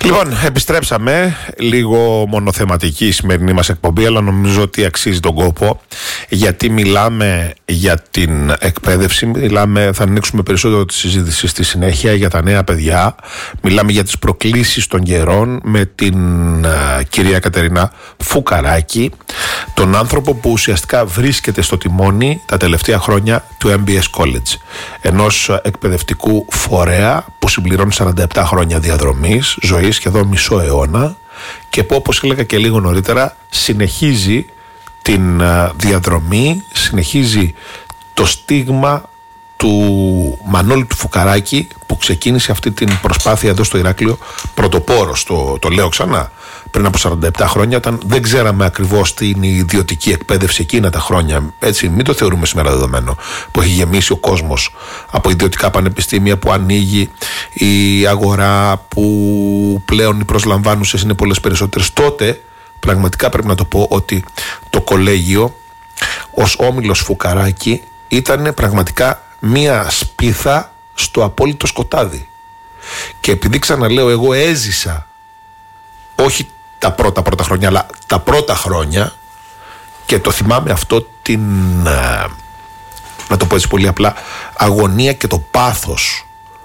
Λοιπόν, επιστρέψαμε. Λίγο μονοθεματική η σημερινή μας εκπομπή, αλλά νομίζω ότι αξίζει τον κόπο, γιατί μιλάμε για την εκπαίδευση, θα ανοίξουμε περισσότερο τη συζήτηση στη συνέχεια για τα νέα παιδιά, μιλάμε για τις προκλήσεις των καιρών με την κυρία Κατερίνα Φουκαράκη, τον άνθρωπο που ουσιαστικά βρίσκεται στο τιμόνι τα τελευταία χρόνια του MBS College, ενός εκπαιδευτικού φορέα που συμπληρώνει 47 χρόνια διαδρομής, ζωή, σχεδόν μισό αιώνα, και που, όπως έλεγα και λίγο νωρίτερα, συνεχίζει την διαδρομή, συνεχίζει το στίγμα του Μανώλη του Φουκαράκη, που ξεκίνησε αυτή την προσπάθεια εδώ στο Ηράκλειο πρωτοπόρος, το λέω ξανά, πριν από 47 χρόνια, όταν δεν ξέραμε ακριβώς τι είναι η ιδιωτική εκπαίδευση εκείνα τα χρόνια. Έτσι, μην το θεωρούμε σήμερα δεδομένο, που έχει γεμίσει ο κόσμος από ιδιωτικά πανεπιστήμια, που ανοίγει η αγορά, που πλέον οι προσλαμβάνουσες είναι πολλές περισσότερες. Τότε, πραγματικά πρέπει να το πω, ότι το κολέγιο ως όμιλος Φουκαράκη ήταν πραγματικά μία σπίθα στο απόλυτο σκοτάδι. Και επειδή, ξαναλέω, εγώ έζησα όχι τα πρώτα χρόνια, αλλά τα πρώτα χρόνια, και το θυμάμαι αυτό, την, να το πω έτσι πολύ απλά, αγωνία και το πάθος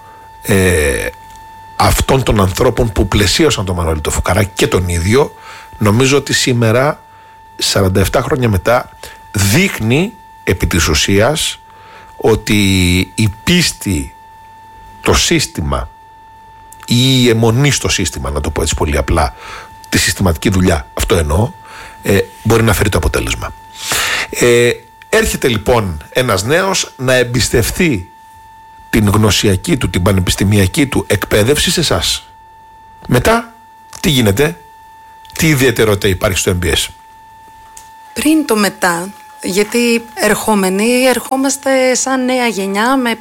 αυτών των ανθρώπων που πλαισίωσαν τον Μανώλη το Φουκαράκη και τον ίδιο. Νομίζω ότι σήμερα, 47 χρόνια μετά, δείχνει επί της ουσίας ότι η πίστη, το σύστημα ή η αιμονή στο σύστημα, να το πω έτσι πολύ απλά, τη συστηματική δουλειά, αυτό εννοώ, μπορεί να φέρει το αποτέλεσμα. Έρχεται λοιπόν ένας νέος να εμπιστευτεί την γνωσιακή του, την πανεπιστημιακή του εκπαίδευση σε εσάς. Μετά, τι γίνεται, τι ιδιαιτερότητα υπάρχει στο MBS? Πριν το μετά, γιατί ερχόμαστε σαν νέα γενιά με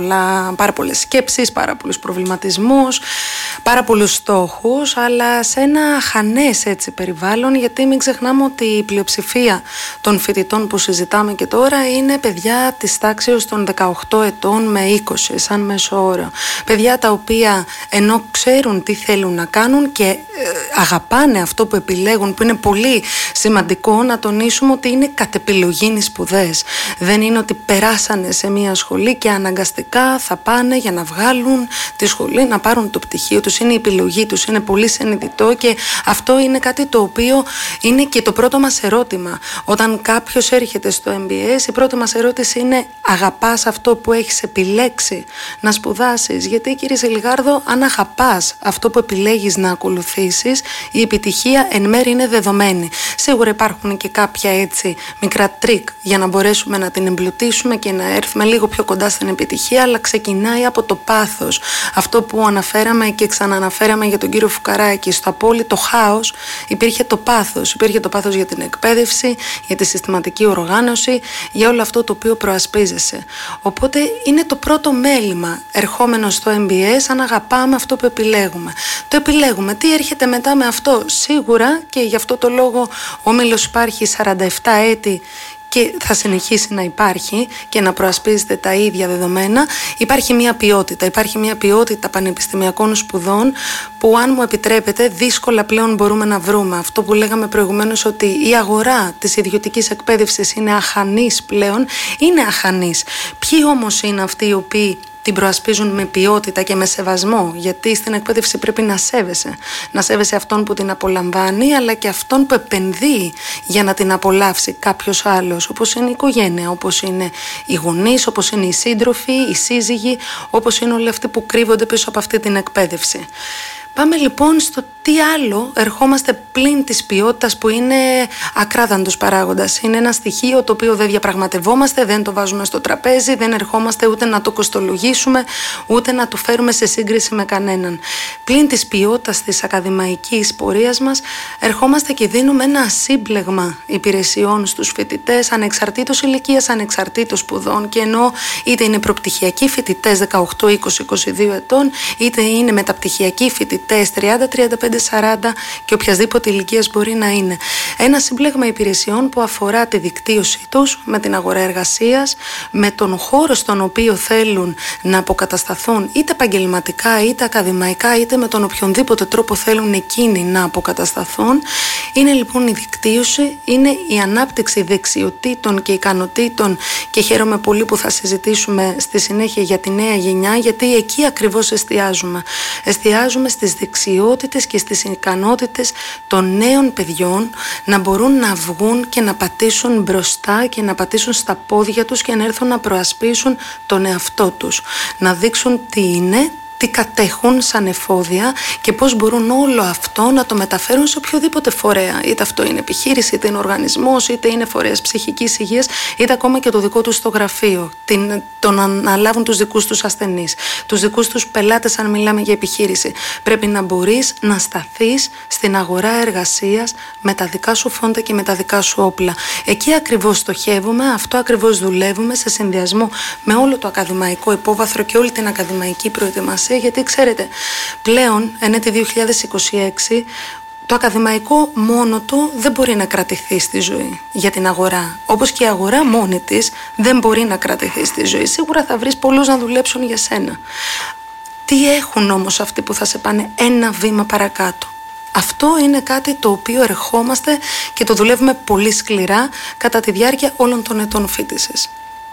πάρα πολλές σκέψεις, πάρα πολλούς προβληματισμούς, πάρα πολλούς στόχους, αλλά σε ένα αχανές έτσι περιβάλλον, γιατί μην ξεχνάμε ότι η πλειοψηφία των φοιτητών που συζητάμε και τώρα είναι παιδιά της τάξης των 18 ετών με 20 σαν μέσο όρο. Παιδιά τα οποία, ενώ ξέρουν τι θέλουν να κάνουν και αγαπάνε αυτό που επιλέγουν, που είναι πολύ σημαντικό να τονίσουμε ότι είναι κατ' επιλογή σπουδές. Δεν είναι ότι περάσανε σε μια σχολή και αναγκαστικά θα πάνε για να βγάλουν τη σχολή, να πάρουν το πτυχίο τους. Είναι η επιλογή τους, είναι πολύ συνειδητό, και αυτό είναι κάτι το οποίο είναι και το πρώτο μας ερώτημα. Όταν κάποιος έρχεται στο MBS, η πρώτη μας ερώτηση είναι: αγαπάς αυτό που έχεις επιλέξει να σπουδάσεις? Γιατί, κύριε Σελιγάρδο, αν αγαπάς αυτό που επιλέγεις να ακολουθήσεις, η επιτυχία εν μέρει είναι δεδομένη. Σίγουρα υπάρχουν και κάποια έτσι μικρά τρίκ για να μπορέσουμε να την εμπλουτίσουμε και να έρθουμε λίγο πιο κοντά στην επιτυχία, αλλά ξεκινάει από το πάθος. Αυτό που αναφέραμε και ξαναναφέραμε για τον κύριο Φουκαράκη, στο απόλυτο χάος υπήρχε το πάθος. Υπήρχε το πάθος για την εκπαίδευση, για τη συστηματική οργάνωση, για όλο αυτό το οποίο προασπίζεσαι. Οπότε είναι το πρώτο μέλημα ερχόμενο στο MBS, αν αγαπάμε αυτό που επιλέγουμε. Το επιλέγουμε. Τι έρχεται μετά με αυτό? Σίγουρα, και γι' αυτό το λόγο ο όμιλος υπάρχει 47 έτη και θα συνεχίσει να υπάρχει και να προασπίζεται τα ίδια δεδομένα. Υπάρχει μια ποιότητα. Υπάρχει μια ποιότητα πανεπιστημιακών σπουδών που, αν μου επιτρέπετε, δύσκολα πλέον μπορούμε να βρούμε. Αυτό που λέγαμε προηγουμένως, ότι η αγορά της ιδιωτικής εκπαίδευσης είναι αχανής πλέον, είναι αχανής. Ποιοι όμως είναι αυτοί οι οποίοι την προασπίζουν με ποιότητα και με σεβασμό? Γιατί στην εκπαίδευση πρέπει να σέβεσαι. Να σέβεσαι αυτόν που την απολαμβάνει, αλλά και αυτόν που επενδύει για να την απολαύσει κάποιος άλλος, όπως είναι η οικογένεια, όπως είναι οι γονείς, όπως είναι οι σύντροφοι, οι σύζυγοι, όπως είναι όλοι αυτοί που κρύβονται πίσω από αυτή την εκπαίδευση. Πάμε λοιπόν στο τι άλλο ερχόμαστε πλην της ποιότητας, που είναι ακράδαντος παράγοντας. Είναι ένα στοιχείο το οποίο δεν διαπραγματευόμαστε, δεν το βάζουμε στο τραπέζι, δεν ερχόμαστε ούτε να το κοστολογήσουμε, ούτε να το φέρουμε σε σύγκριση με κανέναν. Πλην της ποιότητας της ακαδημαϊκής πορείας μας, ερχόμαστε και δίνουμε ένα σύμπλεγμα υπηρεσιών στους φοιτητές, ανεξαρτήτως ηλικίας, ανεξαρτήτως σπουδών, και ενώ είτε είναι προπτυχιακοί φοιτητές 18, 20, 22 ετών, είτε είναι μεταπτυχιακοί φοιτητές 30, 35 και οποιασδήποτε ηλικίας μπορεί να είναι. Ένα σύμπλεγμα υπηρεσιών που αφορά τη δικτύωσή τους με την αγορά εργασίας, με τον χώρο στον οποίο θέλουν να αποκατασταθούν, είτε επαγγελματικά είτε ακαδημαϊκά, είτε με τον οποιονδήποτε τρόπο θέλουν εκείνοι να αποκατασταθούν. Είναι λοιπόν η δικτύωση, είναι η ανάπτυξη δεξιοτήτων και ικανοτήτων, και χαίρομαι πολύ που θα συζητήσουμε στη συνέχεια για τη νέα γενιά, γιατί εκεί ακριβώς εστιάζουμε. Εστιάζουμε στις δεξιότητες και στις ικανότητες των νέων παιδιών να μπορούν να βγουν και να πατήσουν μπροστά και να πατήσουν στα πόδια τους και να έρθουν να προασπίσουν τον εαυτό τους. Να δείξουν τι είναι, τι κατέχουν σαν εφόδια και πώς μπορούν όλο αυτό να το μεταφέρουν σε οποιοδήποτε φορέα. Είτε αυτό είναι επιχείρηση, είτε είναι οργανισμός, είτε είναι φορέας ψυχικής υγείας, είτε ακόμα και το δικό τους στο γραφείο. Το να αναλάβουν τους δικούς τους ασθενείς, τους δικούς τους πελάτες, αν μιλάμε για επιχείρηση. Πρέπει να μπορείς να σταθείς στην αγορά εργασίας με τα δικά σου φόντα και με τα δικά σου όπλα. Εκεί ακριβώς στοχεύουμε, αυτό ακριβώς δουλεύουμε σε συνδυασμό με όλο το ακαδημαϊκό υπόβαθρο και όλη την ακαδημαϊκή προετοιμασία. Γιατί ξέρετε, πλέον, ενέτη 2026, το ακαδημαϊκό μόνο του δεν μπορεί να κρατηθεί στη ζωή για την αγορά. Όπως και η αγορά μόνη της δεν μπορεί να κρατηθεί στη ζωή. Σίγουρα θα βρεις πολλούς να δουλέψουν για σένα. Τι έχουν όμως αυτοί που θα σε πάνε ένα βήμα παρακάτω? Αυτό είναι κάτι το οποίο ερχόμαστε και το δουλεύουμε πολύ σκληρά κατά τη διάρκεια όλων των ετών φοιτησης.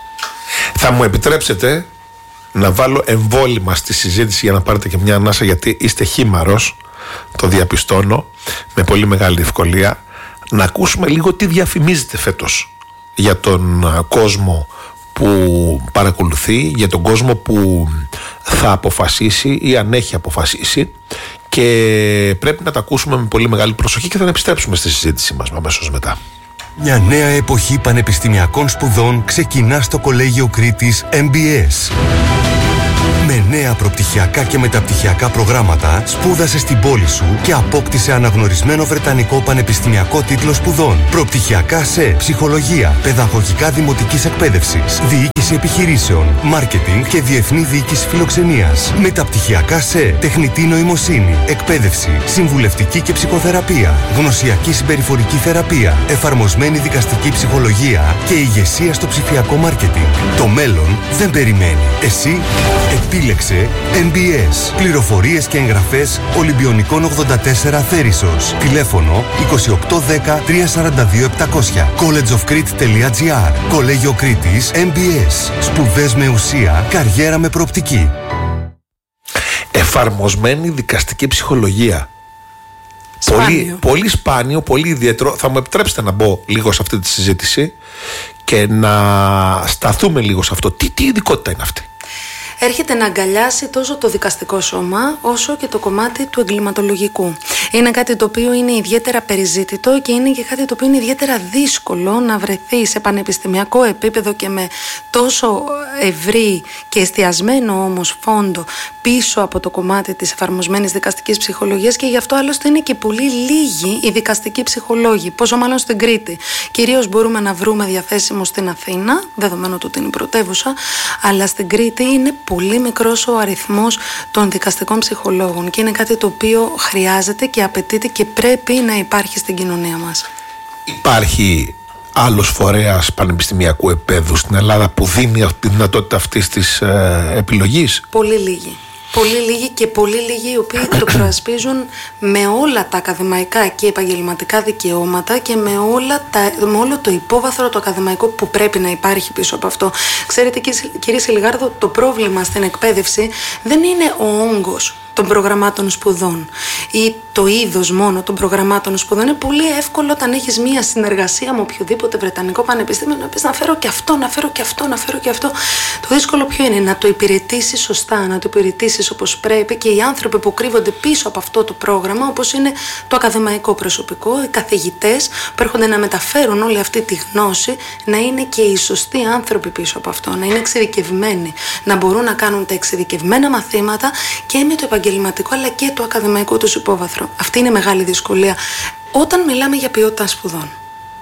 Θα μου επιτρέψετε να βάλω εμβόλυμα στη συζήτηση για να πάρετε και μια ανάσα, γιατί είστε χήμαρος, το διαπιστώνω με πολύ μεγάλη ευκολία. Να ακούσουμε λίγο τι διαφημίζεται φέτος για τον κόσμο που παρακολουθεί, για τον κόσμο που θα αποφασίσει ή αν έχει αποφασίσει, και πρέπει να τα ακούσουμε με πολύ μεγάλη προσοχή και θα επιστρέψουμε στη συζήτησή μας αμέσως μετά. Μια νέα εποχή πανεπιστημιακών σπουδών ξεκινά στο Κολέγιο Κρήτης MBS. Με νέα προπτυχιακά και μεταπτυχιακά προγράμματα, σπούδασε στην πόλη σου και απόκτησε αναγνωρισμένο βρετανικό πανεπιστημιακό τίτλο σπουδών. Προπτυχιακά σε ψυχολογία, παιδαγωγικά δημοτικής εκπαίδευσης, διοίκηση επιχειρήσεων, μάρκετινγκ και διεθνή διοίκηση φιλοξενίας. Μεταπτυχιακά σε τεχνητή νοημοσύνη, εκπαίδευση, συμβουλευτική και ψυχοθεραπεία, γνωσιακή συμπεριφορική θεραπεία, εφαρμοσμένη δικαστική ψυχολογία και ηγεσία στο ψηφιακό μάρκετινγκ. Το μέλλον δεν περιμένει. Εσύ επίλεξε MBS. Πληροφορίες και εγγραφές Ολυμπιονικών 84 Θέρισσος. Τηλέφωνο 2810 342 700. collegeofcrete.gr. Κολέγιο Κρήτης MBS. Σπουδές με ουσία, καριέρα με προοπτική. Εφαρμοσμένη δικαστική ψυχολογία. Πολύ σπάνιο, πολύ ιδιαίτερο. Θα μου επιτρέψετε να μπω λίγο σε αυτή τη συζήτηση και να σταθούμε λίγο σε αυτό. Τι ειδικότητα είναι αυτή? Έρχεται να αγκαλιάσει τόσο το δικαστικό σώμα όσο και το κομμάτι του εγκληματολογικού. Είναι κάτι το οποίο είναι ιδιαίτερα περιζήτητο και είναι και κάτι το οποίο είναι ιδιαίτερα δύσκολο να βρεθεί σε πανεπιστημιακό επίπεδο και με τόσο ευρύ και εστιασμένο όμως φόντο πίσω από το κομμάτι της εφαρμοσμένης δικαστικής ψυχολογίας, και γι' αυτό άλλωστε είναι και πολύ λίγοι οι δικαστικοί ψυχολόγοι, πόσο μάλλον στην Κρήτη. Κυρίως μπορούμε να βρούμε διαθέσιμο στην Αθήνα, δεδομένου του ότι είναι πρωτεύουσα, αλλά στην Κρήτη είναι πολύ μικρός ο αριθμός των δικαστικών ψυχολόγων και είναι κάτι το οποίο χρειάζεται και απαιτείται και πρέπει να υπάρχει στην κοινωνία μας. Υπάρχει άλλος φορέας πανεπιστημιακού επέδου στην Ελλάδα που δίνει τη δυνατότητα αυτής της επιλογής? Πολύ λίγοι. Πολύ λίγοι και πολύ λίγοι οι οποίοι το προασπίζουν με όλα τα ακαδημαϊκά και επαγγελματικά δικαιώματα και με όλο το υπόβαθρο το ακαδημαϊκό που πρέπει να υπάρχει πίσω από αυτό. Ξέρετε, κύριε Σιλιγάρδο, το πρόβλημα στην εκπαίδευση δεν είναι ο όγκος των προγραμμάτων σπουδών ή το είδος μόνο των προγραμμάτων σπουδών. Είναι πολύ εύκολο όταν έχεις μία συνεργασία με οποιοδήποτε βρετανικό πανεπιστήμιο να πεις να φέρω και αυτό, να φέρω και αυτό, να φέρω και αυτό. Το δύσκολο ποιο είναι? Να το υπηρετήσεις σωστά, να το υπηρετήσεις όπως πρέπει, και οι άνθρωποι που κρύβονται πίσω από αυτό το πρόγραμμα, όπως είναι το ακαδημαϊκό προσωπικό, οι καθηγητές που έρχονται να μεταφέρουν όλη αυτή τη γνώση, να είναι και οι σωστοί άνθρωποι πίσω από αυτό, να είναι εξειδικευμένοι, να μπορούν να κάνουν τα εξειδικευμένα μαθήματα και με το επαγγελματικό αλλά και το ακαδημαϊκό τους υπόβαθρο. Αυτή είναι μεγάλη δυσκολία όταν μιλάμε για ποιότητα σπουδών.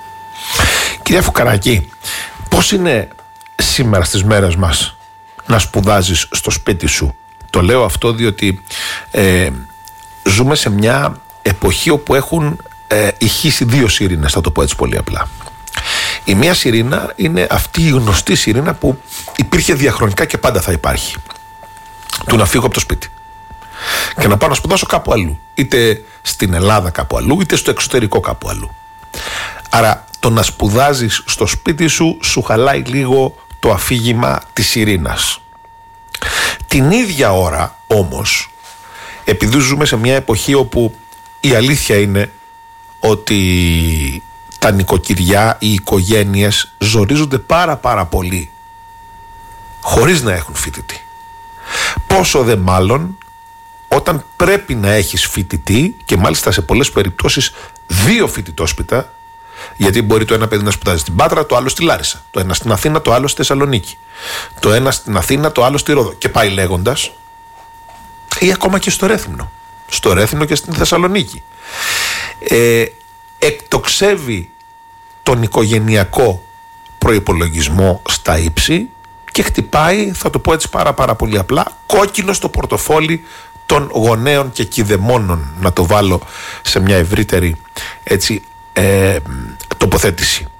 Κυρία Φουκαράκη, πώς είναι σήμερα στις μέρες μας να σπουδάζεις στο σπίτι σου? Το λέω αυτό διότι ζούμε σε μια εποχή όπου έχουν ηχήσει δύο σιρήνες, θα το πω έτσι πολύ απλά. Η μία σιρήνα είναι αυτή η γνωστή σιρήνα που υπήρχε διαχρονικά και πάντα θα υπάρχει. Του να φύγω από το σπίτι και να πάω να σπουδάσω κάπου αλλού. Είτε στην Ελλάδα κάπου αλλού, είτε στο εξωτερικό κάπου αλλού. Άρα το να σπουδάζεις στο σπίτι σου, σου χαλάει λίγο το αφήγημα της σιρήνας. Την ίδια ώρα όμως, επειδή ζούμε σε μια εποχή όπου η αλήθεια είναι ότι τα νοικοκυριά, οι οικογένειες ζορίζονται πάρα πολύ χωρίς να έχουν φοιτητή. Πόσο δε μάλλον όταν πρέπει να έχεις φοιτητή, και μάλιστα σε πολλές περιπτώσεις δύο φοιτητόσπιτα, γιατί μπορεί το ένα παιδί να σπουδάζει στην Πάτρα, το άλλο στη Λάρισα, το ένα στην Αθήνα, το άλλο στη Θεσσαλονίκη, το ένα στην Αθήνα, το άλλο στη Ρόδο, και πάει λέγοντας, ή ακόμα και στο Ρέθυμνο και στην Θεσσαλονίκη. Εκτοξεύει τον οικογενειακό προϋπολογισμό στα ύψη και χτυπάει, θα το πω έτσι πάρα πολύ απλά, κόκκινο στο πορτοφόλι των γονέων και κηδεμόνων, να το βάλω σε μια ευρύτερη έτσι τοποθέτηση.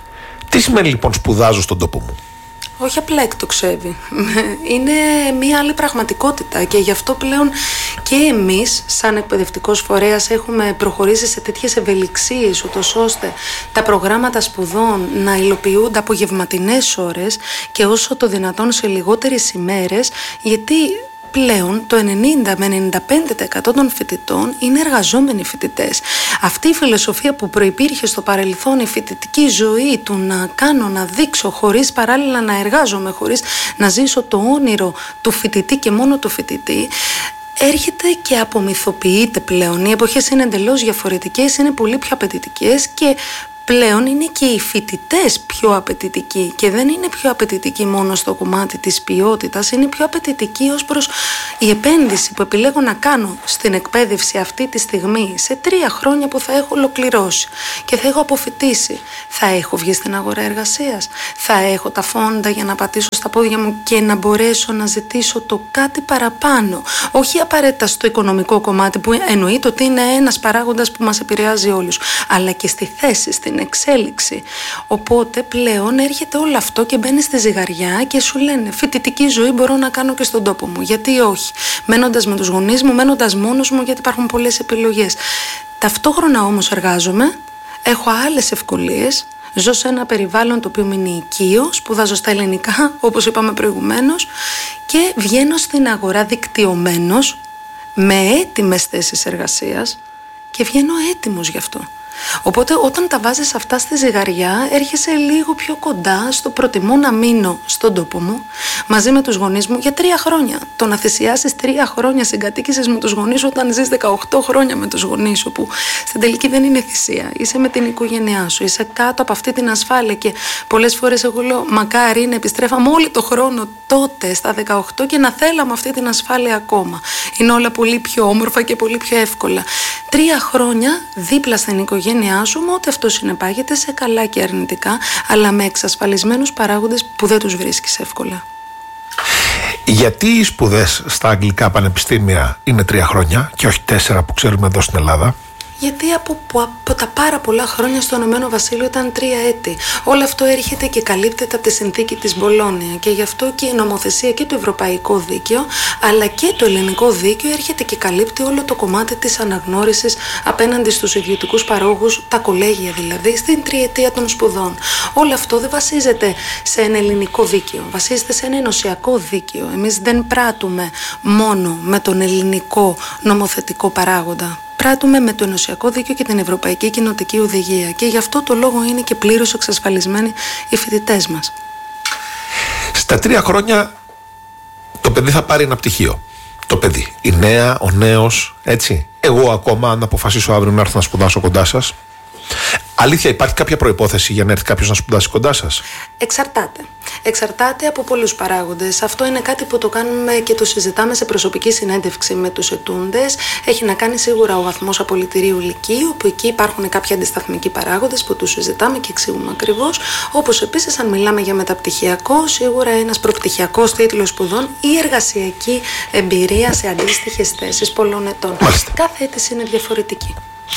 Τι σημαίνει λοιπόν σπουδάζω στον τόπο μου? Όχι απλά εκτοξεύει. Είναι μια άλλη πραγματικότητα και γι' αυτό πλέον και εμείς σαν εκπαιδευτικός φορέας έχουμε προχωρήσει σε τέτοιες ευελιξίες, ούτως ώστε τα προγράμματα σπουδών να υλοποιούνται απογευματινές ώρες και όσο το δυνατόν σε λιγότερες ημέρες, γιατί πλέον το 90 με 95% των φοιτητών είναι εργαζόμενοι φοιτητές. Αυτή η φιλοσοφία που προϋπήρχε στο παρελθόν, η φοιτητική ζωή του να κάνω, να δείξω χωρίς παράλληλα να εργάζομαι, χωρίς να ζήσω το όνειρο του φοιτητή και μόνο του φοιτητή, έρχεται και απομυθοποιείται πλέον. Οι εποχές είναι εντελώς διαφορετικές, είναι πολύ πιο απαιτητικές και πλέον είναι και οι φοιτητές πιο απαιτητικοί και δεν είναι πιο απαιτητικοί μόνο στο κομμάτι της ποιότητας, είναι πιο απαιτητικοί ως προς η επένδυση που επιλέγω να κάνω στην εκπαίδευση αυτή τη στιγμή, σε 3 χρόνια που θα έχω ολοκληρώσει και θα έχω αποφοιτήσει. Θα έχω βγει στην αγορά εργασίας, θα έχω τα φόντα για να πατήσω στα πόδια μου και να μπορέσω να ζητήσω το κάτι παραπάνω. Όχι απαραίτητα στο οικονομικό κομμάτι που εννοείται ότι είναι ένας παράγοντας που μας επηρεάζει όλους, αλλά και στη θέση, στην εξέλιξη. Οπότε πλέον έρχεται όλο αυτό και μπαίνει στη ζυγαριά και σου λένε φοιτητική ζωή μπορώ να κάνω και στον τόπο μου. Γιατί όχι? Μένοντας με τους γονείς μου, μένοντας μόνος μου, γιατί υπάρχουν πολλές επιλογές. Ταυτόχρονα όμως εργάζομαι, έχω άλλες ευκολίες, ζω σε ένα περιβάλλον το οποίο είναι οικείο, σπουδάζω στα ελληνικά όπως είπαμε προηγουμένως και βγαίνω στην αγορά δικτυωμένος με έτοιμες θέσεις εργασίας και βγαίνω έτοιμος γι' αυτό. Οπότε όταν τα βάζεις αυτά στη ζυγαριά έρχεσαι λίγο πιο κοντά στο προτιμώ να μείνω στον τόπο μου μαζί με τους γονείς μου για 3 χρόνια. Το να θυσιάσεις 3 χρόνια συγκατοίκησης με τους γονείς όταν ζεις 18 χρόνια με τους γονείς σου, που στην τελική δεν είναι θυσία. Είσαι με την οικογένειά σου, είσαι κάτω από αυτή την ασφάλεια και πολλές φορές εγώ λέω μακάρι να επιστρέφαμε όλο το χρόνο τότε στα 18 και να θέλαμε αυτή την ασφάλεια ακόμα. Είναι όλα πολύ πιο όμορφα και πολύ πιο εύκολα. 3 χρόνια δίπλα στην οικογένειά σου, με ό,τι αυτό συνεπάγεται σε καλά και αρνητικά, αλλά με εξασφαλισμένους παράγοντες που δεν τους βρίσκεις εύκολα. Γιατί οι σπουδές στα αγγλικά πανεπιστήμια είναι 3 χρόνια και όχι 4 που ξέρουμε εδώ στην Ελλάδα? Γιατί από τα πάρα πολλά χρόνια στο Ηνωμένο Βασίλειο ήταν 3 έτη. Όλο αυτό έρχεται και καλύπτεται από τη συνθήκη της Μπολόνια και γι' αυτό και η νομοθεσία και το ευρωπαϊκό δίκαιο αλλά και το ελληνικό δίκαιο έρχεται και καλύπτει όλο το κομμάτι της αναγνώρισης απέναντι στους ιδιωτικούς παρόχους, τα κολέγια δηλαδή, στην 3ετία των σπουδών. Όλο αυτό δεν βασίζεται σε ένα ελληνικό δίκαιο, βασίζεται σε ένα ενωσιακό δίκαιο. Εμείς δεν πράττουμε μόνο με τον ελληνικό νομοθετικό παράγοντα. Πράττουμε με το ενωσιακό δίκαιο και την Ευρωπαϊκή Κοινοτική Οδηγία και γι' αυτό το λόγο είναι και πλήρως εξασφαλισμένοι οι φοιτητές μας. Στα 3 χρόνια το παιδί θα πάρει ένα πτυχίο. Το παιδί, η νέα, ο νέος, έτσι. Εγώ ακόμα αν αποφασίσω αύριο να έρθω να σπουδάσω κοντά σας, Αλήθεια, υπάρχει κάποια προϋπόθεση για να έρθει κάποιος να σπουδάσει κοντά σας? Εξαρτάται από πολλούς παράγοντες. Αυτό είναι κάτι που το κάνουμε και το συζητάμε σε προσωπική συνέντευξη με τους ετούντες. Έχει να κάνει σίγουρα ο βαθμός απολυτηρίου λυκείου, που εκεί υπάρχουν κάποιοι αντισταθμικοί παράγοντες που τους συζητάμε και εξηγούμε ακριβώς. Όπως επίσης, αν μιλάμε για μεταπτυχιακό, σίγουρα ένας προπτυχιακός τίτλος σπουδών ή εργασιακή εμπειρία σε αντίστοιχες θέσεις πολλών ετών. Μάλιστα. Κάθε αίτηση είναι διαφορετική.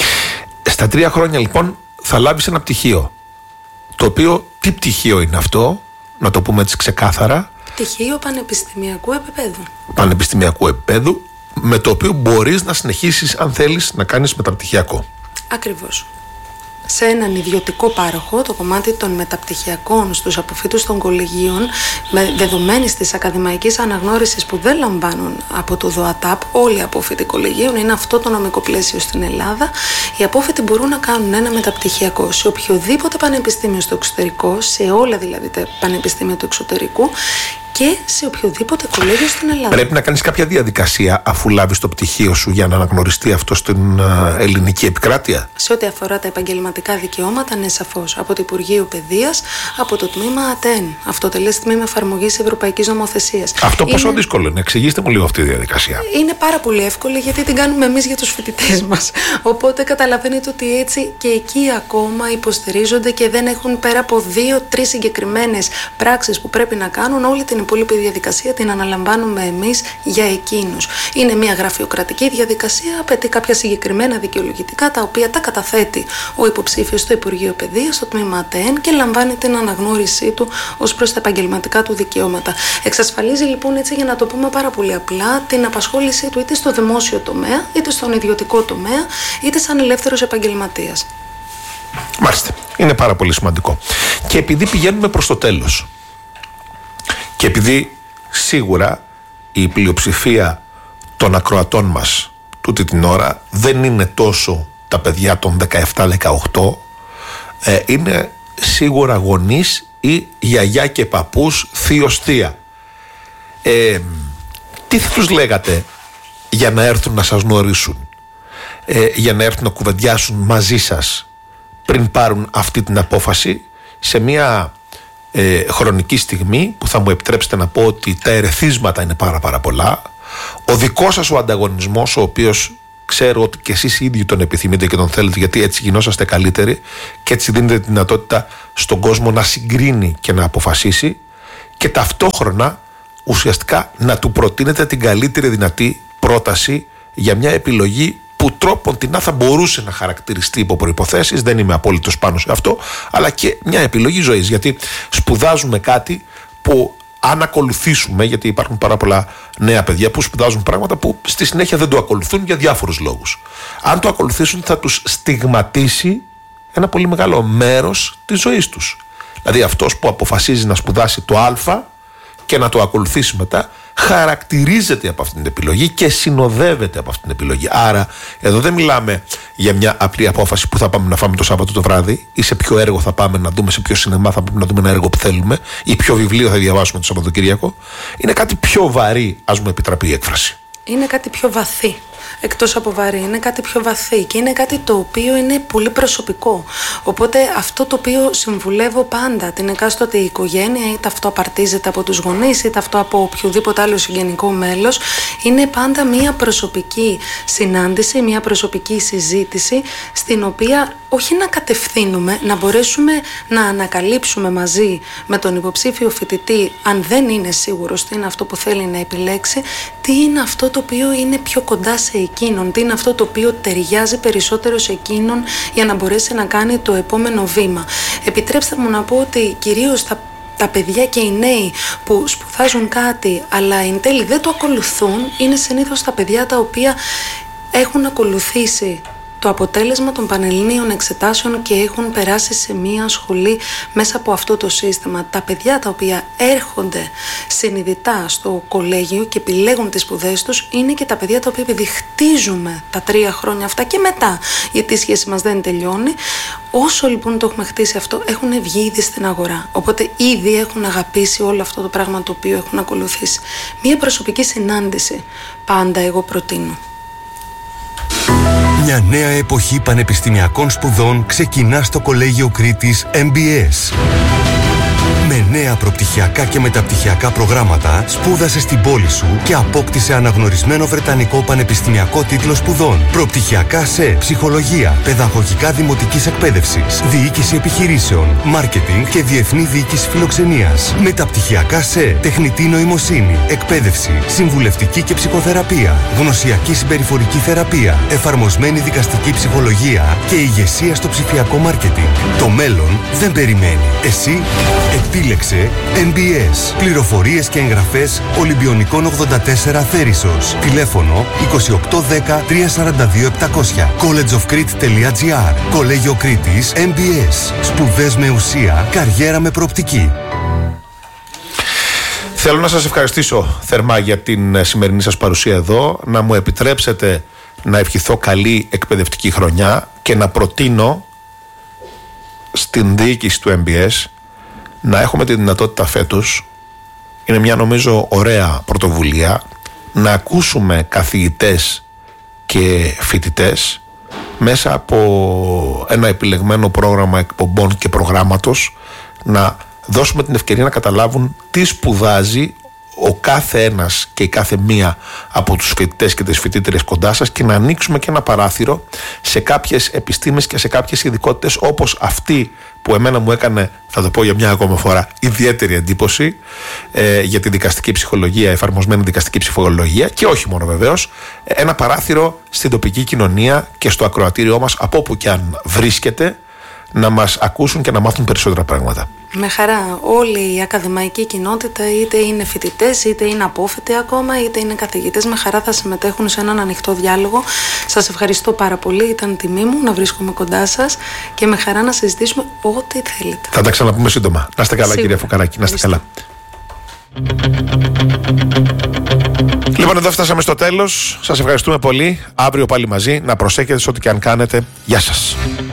Στα 3 χρόνια λοιπόν θα λάβεις ένα πτυχίο. Το οποίο, τι πτυχίο είναι αυτό, να το πούμε έτσι ξεκάθαρα? Πτυχίο πανεπιστημιακού επίπεδου. Πανεπιστημιακού επίπεδου, με το οποίο μπορείς να συνεχίσεις, αν θέλεις, να κάνεις μεταπτυχιακό. Ακριβώς. Σε έναν ιδιωτικό πάροχο, το κομμάτι των μεταπτυχιακών στους αποφύτους των κολεγίων, με δεδομένης της ακαδημαϊκής αναγνώρισης που δεν λαμβάνουν από το ΔΟΑΤΑΠ, όλοι οι απόφοιτοι κολεγίων, είναι αυτό το νομικό πλαίσιο στην Ελλάδα. Οι απόφοιτοι μπορούν να κάνουν ένα μεταπτυχιακό σε οποιοδήποτε πανεπιστήμιο στο εξωτερικό, σε όλα δηλαδή τα πανεπιστήμια του εξωτερικού, και σε οποιοδήποτε κολέγιο στην Ελλάδα. Πρέπει να κάνεις κάποια διαδικασία αφού λάβεις το πτυχίο σου για να αναγνωριστεί αυτό στην ελληνική επικράτεια? Σε ό,τι αφορά τα επαγγελματικά δικαιώματα, ναι, σαφώς. Από το Υπουργείο Παιδείας, από το τμήμα ΑΤΕΝ, Αυτοτελές Τμήμα Εφαρμογής Ευρωπαϊκής Νομοθεσίας. Αυτό πόσο δύσκολο είναι? Εξηγήστε μου λίγο αυτή τη διαδικασία. Είναι πάρα πολύ εύκολη, γιατί την κάνουμε εμείς για τους φοιτητές μας. Οπότε καταλαβαίνετε ότι έτσι και εκεί ακόμα υποστηρίζονται και δεν έχουν πέρα από 2-3 συγκεκριμένες πράξεις που πρέπει να κάνουν. Όλη την υπόλοιπη διαδικασία την αναλαμβάνουμε εμείς για εκείνους. Είναι μια γραφειοκρατική διαδικασία, απαιτεί κάποια συγκεκριμένα δικαιολογητικά, τα οποία τα καταθέτει ο υποψήφιος στο Υπουργείο Παιδείας, στο τμήμα ΑΤΕΝ, και λαμβάνει την αναγνώρισή του ως προς τα επαγγελματικά του δικαιώματα. Εξασφαλίζει λοιπόν, έτσι για να το πούμε πάρα πολύ απλά, την απασχόλησή του είτε στο δημόσιο τομέα, είτε στον ιδιωτικό τομέα, είτε σαν ελεύθερος επαγγελματίας. Μάλιστα. Είναι πάρα πολύ σημαντικό. Και επειδή πηγαίνουμε προς το τέλος, και επειδή σίγουρα η πλειοψηφία των ακροατών μας τούτη την ώρα δεν είναι τόσο τα παιδιά των 17-18, είναι σίγουρα γονείς ή γιαγιά και παππούς, θείος, θεία. Τι θα τους λέγατε για να έρθουν να σας γνωρίσουν, για να έρθουν να κουβεντιάσουν μαζί σας πριν πάρουν αυτή την απόφαση, σε μια χρονική στιγμή που θα μου επιτρέψετε να πω ότι τα ερεθίσματα είναι πάρα πολλά, ο δικός σας ο ανταγωνισμός, ο οποίος ξέρω ότι και εσείς οι ίδιοι τον επιθυμείτε και τον θέλετε, γιατί έτσι γινόσαστε καλύτεροι και έτσι δίνετε τη δυνατότητα στον κόσμο να συγκρίνει και να αποφασίσει, και ταυτόχρονα ουσιαστικά να του προτείνετε την καλύτερη δυνατή πρόταση για μια επιλογή που τρόπον την θα μπορούσε να χαρακτηριστεί υπό προϋποθέσεις, δεν είμαι απόλυτος πάνω σε αυτό, αλλά και μια επιλογή ζωής, γιατί σπουδάζουμε κάτι που αν ακολουθήσουμε, γιατί υπάρχουν πάρα πολλά νέα παιδιά που σπουδάζουν πράγματα που στη συνέχεια δεν το ακολουθούν για διάφορους λόγους. Αν το ακολουθήσουν θα τους στιγματίσει ένα πολύ μεγάλο μέρος της ζωής τους. Δηλαδή αυτός που αποφασίζει να σπουδάσει το Α και να το ακολουθήσει μετά, χαρακτηρίζεται από αυτή την επιλογή και συνοδεύεται από αυτή την επιλογή. Άρα εδώ δεν μιλάμε για μια απλή απόφαση που θα πάμε να φάμε το Σάββατο το βράδυ ή σε ποιο έργο θα πάμε να δούμε, σε ποιο σινεμά θα πάμε να δούμε ένα έργο που θέλουμε ή ποιο βιβλίο θα διαβάσουμε το Σαββατοκύριακο. Είναι κάτι πιο βαρύ, ας μου επιτραπεί η έκφραση. Είναι κάτι πιο βαθύ. Εκτός από βαρύ, είναι κάτι πιο βαθύ και είναι κάτι το οποίο είναι πολύ προσωπικό. Οπότε αυτό το οποίο συμβουλεύω πάντα την εκάστοτε οικογένεια, είτε αυτό απαρτίζεται από τους γονείς, είτε αυτό από οποιοδήποτε άλλο συγγενικό μέλος, είναι πάντα μια προσωπική συνάντηση, μια προσωπική συζήτηση, στην οποία όχι να κατευθύνουμε, να μπορέσουμε να ανακαλύψουμε μαζί με τον υποψήφιο φοιτητή, αν δεν είναι σίγουρος τι είναι αυτό που θέλει να επιλέξει, τι είναι αυτό το οποίο είναι πιο κοντά σε εκείνον, τι είναι αυτό το οποίο ταιριάζει περισσότερο σε εκείνον για να μπορέσει να κάνει το επόμενο βήμα. Επιτρέψτε μου να πω ότι κυρίως τα παιδιά και οι νέοι που σπουδάζουν κάτι αλλά εν τέλει δεν το ακολουθούν, είναι συνήθως τα παιδιά τα οποία έχουν ακολουθήσει το αποτέλεσμα των πανελληνίων εξετάσεων και έχουν περάσει σε μία σχολή μέσα από αυτό το σύστημα. Τα παιδιά τα οποία έρχονται συνειδητά στο κολέγιο και επιλέγουν τις σπουδές τους είναι και τα παιδιά τα οποία, επειδή χτίζουμε τα 3 χρόνια αυτά και μετά, γιατί η σχέση μας δεν τελειώνει, όσο λοιπόν το έχουμε χτίσει αυτό, έχουν βγει ήδη στην αγορά. Οπότε ήδη έχουν αγαπήσει όλο αυτό το πράγμα το οποίο έχουν ακολουθήσει. Μία προσωπική συνάντηση πάντα εγώ προτείνω. Μια νέα εποχή πανεπιστημιακών σπουδών ξεκινά στο Κολέγιο Κρήτης MBS. Με νέα προπτυχιακά και μεταπτυχιακά προγράμματα, σπούδασε στην πόλη σου και απόκτησε αναγνωρισμένο βρετανικό πανεπιστημιακό τίτλο σπουδών. Προπτυχιακά σε ψυχολογία, παιδαγωγικά δημοτικής εκπαίδευσης, διοίκηση επιχειρήσεων, μάρκετινγκ και διεθνή διοίκηση φιλοξενίας. Μεταπτυχιακά σε τεχνητή νοημοσύνη, εκπαίδευση, συμβουλευτική και ψυχοθεραπεία, γνωσιακή συμπεριφορική θεραπεία, εφαρμοσμένη δικαστική ψυχολογία και ηγεσία στο ψηφιακό μάρκετινγκ. Το μέλλον δεν περιμένει. Εσύ επίλεξε MBS. Πληροφορίες και εγγραφές Ολυμπιονικών 84 Θέρισσος. Τηλέφωνο 2810 342 700. collegeofcrete.gr. Κολέγιο Κρήτης MBS. Σπουδές με ουσία, καριέρα με προοπτική. Θέλω να σας ευχαριστήσω θερμά για την σημερινή σας παρουσία εδώ. Να μου επιτρέψετε να ευχηθώ καλή εκπαιδευτική χρονιά και να προτείνω στην διοίκηση του MBS να έχουμε τη δυνατότητα φέτος, είναι μια νομίζω ωραία πρωτοβουλία, να ακούσουμε καθηγητές και φοιτητές μέσα από ένα επιλεγμένο πρόγραμμα εκπομπών και προγράμματος, να δώσουμε την ευκαιρία να καταλάβουν τι σπουδάζει ο κάθε ένας και η κάθε μία από τους φοιτητές και τις φοιτήτριες κοντά σας και να ανοίξουμε και ένα παράθυρο σε κάποιες επιστήμες και σε κάποιες ειδικότητες όπως αυτή που εμένα μου έκανε, θα το πω για μια ακόμα φορά, ιδιαίτερη εντύπωση για τη δικαστική ψυχολογία, εφαρμοσμένη δικαστική ψυχολογία και όχι μόνο βεβαίως, ένα παράθυρο στην τοπική κοινωνία και στο ακροατήριό μας από όπου και αν βρίσκεται να μας ακούσουν και να μάθουν περισσότερα πράγματα. Με χαρά. Όλη η ακαδημαϊκή κοινότητα, είτε είναι φοιτητές, είτε είναι απόφοιτοι ακόμα, είτε είναι καθηγητές, με χαρά θα συμμετέχουν σε έναν ανοιχτό διάλογο. Σας ευχαριστώ πάρα πολύ. Ήταν τιμή μου να βρίσκομαι κοντά σας και με χαρά να συζητήσουμε ό,τι θέλετε. Θα τα ξαναπούμε σύντομα. Να είστε καλά, κυρία Φωκαράκη. Να είστε καλά. Λοιπόν, εδώ φτάσαμε στο τέλος. Σας ευχαριστούμε πολύ. Αύριο πάλι μαζί. Να προσέχετε σε ό,τι και αν κάνετε. Γεια σας.